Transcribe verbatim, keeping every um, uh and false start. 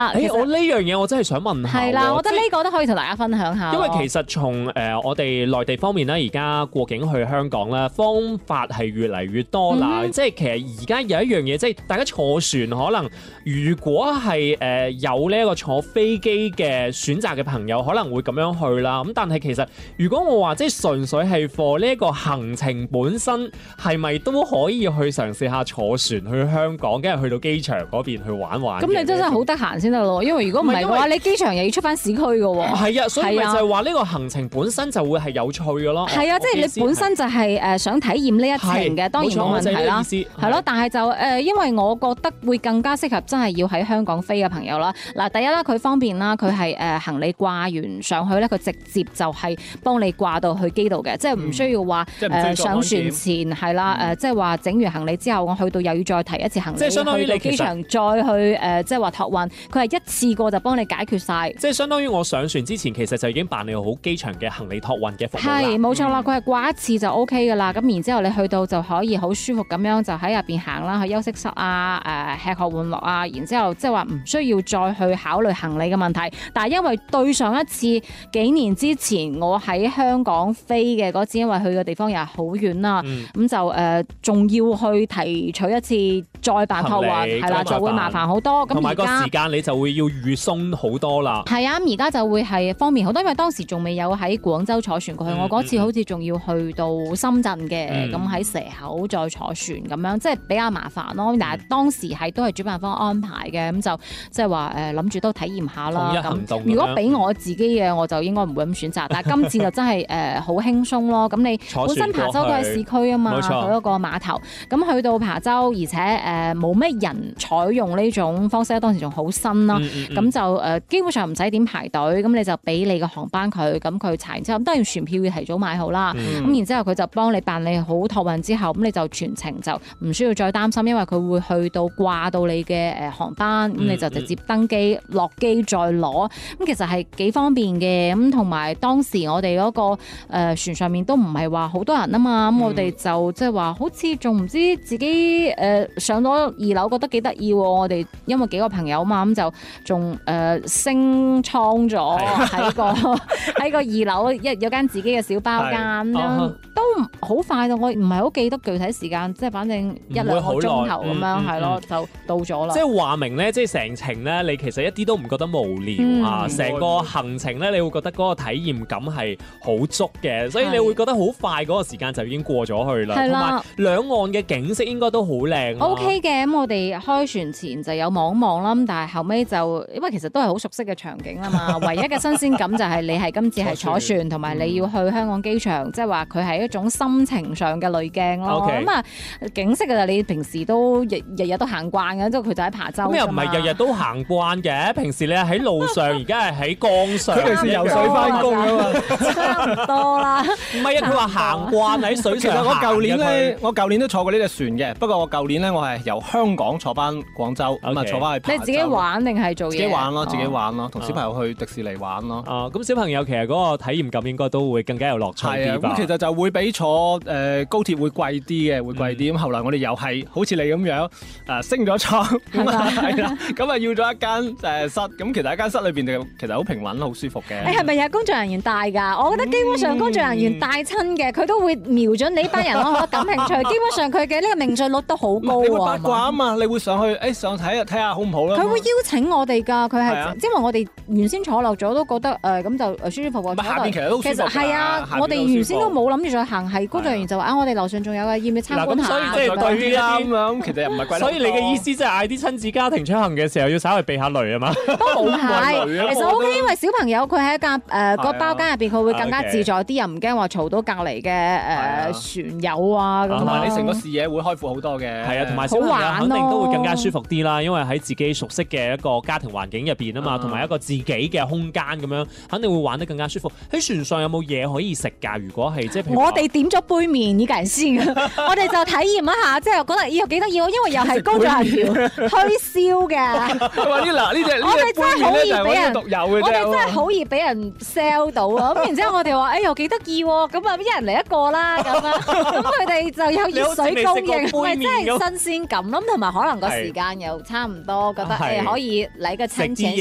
啊，其實我呢樣嘢我真係想問下。 係啦，我覺得呢個都可以同大家分享下。 因為其實從誒、呃、我哋內地方面咧，而家過境去香港咧，方法係越嚟越多啦。嗯、即係其實而家有一樣嘢，即係大家坐船可能，如果係誒、呃、有呢一個坐飛機嘅選擇嘅朋友，可能會咁樣去啦。咁但係其實如果我話即係純粹係 for 呢一個行程本身，係咪都可以去嘗試下坐船去香港，跟住去到機場嗰邊去玩玩？ 咁你真係好得閒先得咯，因為如果唔係嘅話，你機場又要出翻市區嘅喎。 係啊，所以咪就係話呢個行程本身就會係有趣嘅咯。 係啊，即係你本身就係誒想體驗呢一程嘅，當然冇問題啦。係咯，但係就誒，因為我覺得會更加適合真係要喺香港飛嘅朋友啦。嗱，第一啦，佢方便啦，佢係誒行李掛完上去咧，佢直接就係幫你掛到去機度嘅，即係唔需要話誒上船前係啦誒，即係話整完行李之後，我去到又要再提一次行李， 即係相當於你機場再去誒，即係話託運，佢係一次過就幫你解決晒。 即係相當於我上船之前，其實就已經辦理好機場嘅行李託運嘅服務啦。 係冇錯啦，佢係掛一次就 O K 噶啦。咁然之後你去到就可以好舒服咁樣就喺入邊行啦，去休息室啊，誒吃喝玩樂啊。然之後即係話唔需要再去考慮行李嘅問題。但係因為對上一次幾年之前我喺香港飛嘅嗰次，因為去嘅地方又係好遠啦，咁、嗯、就誒仲、呃、要去提取一次再辦託運，係啦，就會麻煩好多。咁同埋個時間你就會要預鬆好多啦。 係啊，而家就會係方便好多，因為當時仲未有喺廣州坐船過去，嗯、我嗰次好似仲要去到深圳嘅，咁喺、嗯、蛇口再坐船咁樣，即係比較麻煩咯。但係當時係都係主辦方安排嘅，咁就即係話誒諗住都體驗下啦。咁如果俾我自己嘅，我就應該唔會咁選擇。但係今次就真係誒好輕鬆咯。咁你本身琶洲都係市區啊嘛，去一個碼頭，咁去到琶洲，而且誒冇咩人採用呢種方式，當時仲好新啦。咁、嗯嗯嗯、就誒、呃、基本上唔使點排隊，咁你就俾你個航班佢，咁佢查完之後，咁當然船票要提早買好啦。咁、嗯、然之後佢就幫你辦理好託運之後，咁你就全程就唔需要再擔心，因為佢會去到掛到你嘅誒航班，咁、嗯、你就直接登機落機再攞。咁其實係幾方便嘅。咁同埋當時我哋嗰、那個誒、呃、船上面都唔係話好多人啊嘛，咁、嗯、我哋就即係話好似仲唔知自己誒、呃、上咗二樓覺得幾得意喎。我哋因為幾個朋友嘛，咁就仲誒升倉咗喺個喺個二樓一有間自己嘅小包間咁樣，都好快到，我唔係好記得具體時間，即係反正一兩個鐘頭咁樣係咯，就到咗啦。 即係話明咧，即係成程咧，你其實一啲都唔覺得無聊啊！成、嗯、個行程咧，你會覺得嗰個體驗感係好足嘅，所以你會覺得好快嗰個時間就已經過咗去啦。同埋兩岸嘅景色應該都好靚。 O K 嘅，咁我哋開船前就有望望啦，咁但係後尾就因為其實都係好熟悉嘅場景啦嘛，唯一嘅新鮮感就係你係今次係坐船，同埋你要去香港機場，即係話佢係一種心情上嘅濾鏡咯。咁啊 Okay. 景色嘅你平時都日日日都行慣嘅，即係佢就喺琶洲。咁又唔係日日都行慣嘅，平時你喺路上，而家係喺江上。 佢平時游水翻工㗎嘛， 差唔多啦。 唔係啊，佢話行慣喺水上。 其實我舊年咧，我舊年都坐過呢隻船嘅，不過我舊年咧我係由香港坐翻廣州，咁啊 Okay. 坐翻去。 你自己玩定係做嘢？ 自己玩咯，自己玩咯，同、哦、小朋友去迪士尼玩咯。 啊，咁小朋友其實嗰個體驗感應該都會更加有樂趣啲吧？ 咁其實就會比坐誒、呃、高鐵會貴啲嘅，會貴啲。咁、嗯、後來我哋又係好似你咁樣誒、呃、升咗艙，咁啊係啦，咁啊要咗一間誒室，咁其實一間室裏邊就其實好平穩，好舒服嘅。 誒係咪有工作人員帶㗎？我覺得基本上工作人員帶親嘅，佢都會瞄準你呢班人咯，我感興趣。基本上佢嘅呢個命中率都好高喎。 你會八卦啊嘛？你會上去誒、欸、上睇睇下好唔好啦？ 佢會邀請我哋㗎，佢係、啊、因為我哋原先坐落咗都覺得誒咁、呃、就舒舒服服。 下邊其實都舒服。 其實係啊，我哋原先都冇諗住再行，係工作人員就話啊，我哋樓上仲有嘅，要唔要參觀下？ 所以即係對啲啦咁樣， 其實又唔係貴。 所以你嘅意思即係嗌啲親子家庭出行嘅時候要稍微避下雷啊嘛？ 都唔係，其實 O K，因為小朋友佢喺一間誒個包間入邊，佢會更加自在啲，又唔驚話嘈到隔離嘅誒船友啊咁。 同埋你成個視野會開闊好多嘅。 係啊，同埋小朋友肯定都會更加舒服啲啦，因為喺自己熟悉嘅一個家庭環境入邊啊嘛，同埋一個自己嘅空間咁樣，肯定會玩得更加舒服。喺船上有冇嘢可以食㗎？如果係即係我哋點咗杯麵呢個人先，我哋就體驗一下，即係覺得咦幾得意喎，因為又係工作人員推銷嘅。 話呢嗱呢隻呢隻杯麵咧就係我哋獨有嘅啫。 我哋真係好易俾人 sell 到啊！咁然之後我哋話誒又幾得意喎，咁啊一人嚟一個啦咁樣，咁佢哋就有熱水供應，係真係新鮮感咯，同埋可能個時間又差唔多，覺得誒可以以嚟個餐前